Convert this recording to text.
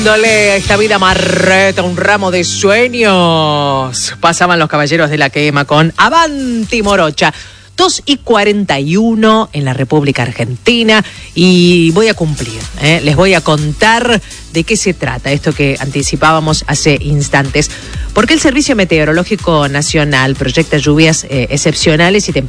Dándole a esta vida marreta un ramo de sueños. Pasaban los caballeros de la quema con Avanti Morocha. 2:41 en la República Argentina y voy a cumplir, les voy a contar de qué se trata, esto que anticipábamos hace instantes. Porque el Servicio Meteorológico Nacional proyecta lluvias excepcionales y temperaturas